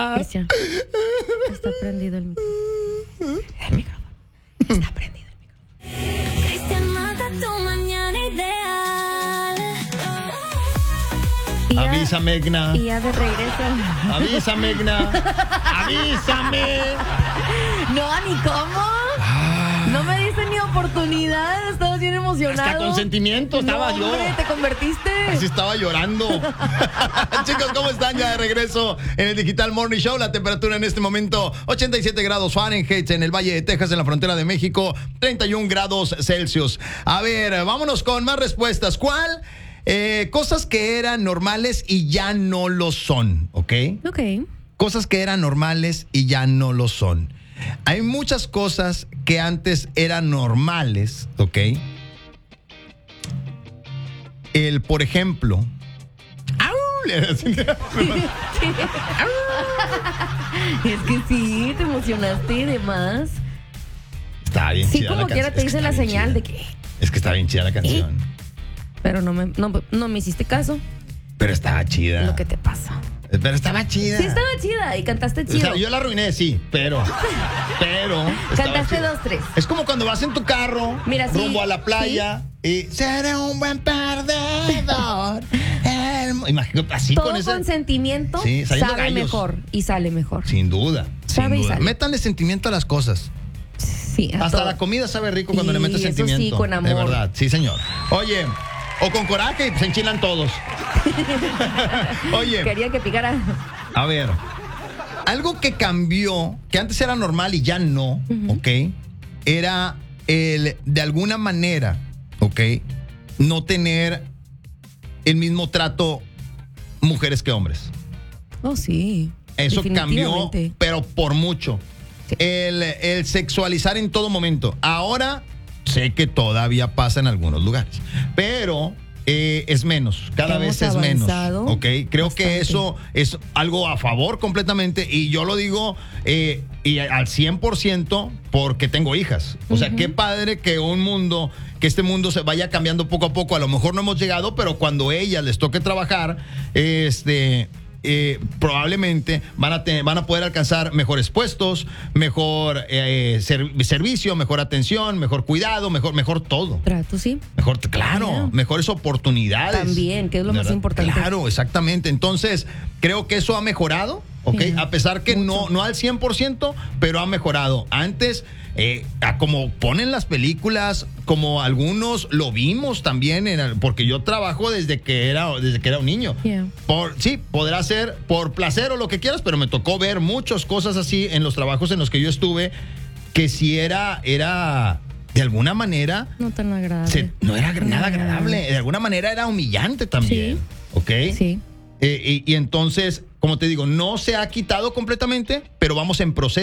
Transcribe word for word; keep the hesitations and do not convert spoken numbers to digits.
Cristian, está prendido el micrófono. El micrófono. Está prendido el micrófono. Cristian, mata tu mañana ideal. Y ya- Avísame, Egna. Y ya de regreso. Avísame, Egna. Avísame. No, ni cómo. No me diste ni oportunidad. Estabas bien emocionado. Hasta con sentimiento estaba no, yo. Hombre, te convertiste. Así estaba llorando. Chicos, ¿cómo están? Ya de regreso en el Digital Morning Show. La temperatura en este momento, ochenta y siete grados Fahrenheit en el Valle de Texas, en la frontera de México, treinta y un grados Celsius. A ver, vámonos con más respuestas. ¿Cuál? Eh, cosas que eran normales y ya no lo son, ¿ok? Ok. Cosas que eran normales y ya no lo son. Hay muchas cosas que antes eran normales, ¿ok? El, por ejemplo... ¡Au! Es que sí, te emocionaste y demás. Está bien Sí, chida como la quiera canción. te Es que dice está la bien señal chida. de que... Es que está bien chida la canción. Pero no me, no, no me hiciste caso. Pero estaba chida. Lo que te pasa. Pero estaba chida. Sí, estaba chida y cantaste O chido. sea, yo la arruiné, sí, pero... Pero... estaba Cantaste chida. dos, tres. Es como cuando vas en tu carro, Mira, sí, rumbo a la playa, y será un buen perdedor. El- Imagínate, así Todo con ese... con sentimiento Sí, saliendo sabe gallos. mejor y sale mejor. Sin duda, Sabe sin y duda. sale. Métanle sentimiento a las cosas. Sí, a Hasta todo. la comida sabe rico cuando Y le metes eso sí, sentimiento. con amor. De verdad, sí, señor. Oye, o con coraje y se enchilan todos. Oye, Quería que picara. a ver. Algo que cambió, que antes era normal y ya no, ¿ok? Era el, de alguna manera, ¿ok? No tener el mismo trato mujeres que hombres. Oh, sí. Eso cambió, Definitivamente. pero por mucho. Sí. El, el sexualizar en todo momento. Ahora sé que todavía pasa en algunos lugares, pero eh, es menos, cada Hemos vez es menos. avanzado ¿Ok? Creo bastante. que eso es algo a favor completamente y yo lo digo eh, y al cien por ciento porque tengo hijas. O sea, qué padre que un mundo, que este mundo se vaya cambiando poco a poco. A lo mejor no hemos llegado, pero cuando ellas les toque trabajar, este... Eh, probablemente van a, tener, van a poder alcanzar mejores puestos, mejor eh, ser, servicio, mejor atención, mejor cuidado, mejor, mejor todo. Trato, sí. Mejor, claro, Yeah. mejores oportunidades. También, que es lo más ¿Verdad? importante. Claro, exactamente. Entonces, creo que eso ha mejorado, ¿ok? Yeah. A pesar que no, no al cien por ciento, pero ha mejorado. Antes, eh, a como ponen las películas, como algunos lo vimos también, en el- porque yo trabajo desde que era, desde que era un niño. Yeah. Por, sí, podrá ser por placer o lo que quieras, pero me tocó ver muchas cosas así en los trabajos en los que yo estuve, que si era, era de alguna manera, No tan agradable. se- no era No nada agradable. agradable, de alguna manera era humillante también. Sí. ¿Ok? Sí. Eh, y, y entonces, como te digo, no se ha quitado completamente, pero vamos en proceso.